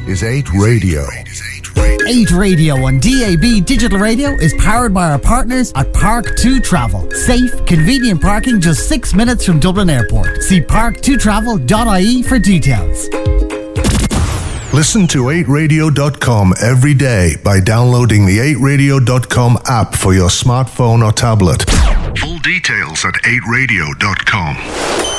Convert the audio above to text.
is 8 Radio. 8 Radio on DAB Digital Radio is powered by our partners at Park2 Travel. Safe, convenient parking just 6 minutes from Dublin Airport. See park2travel.ie for details. Listen to 8radio.com every day by downloading the 8radio.com app for your smartphone or tablet. Full details at 8radio.com.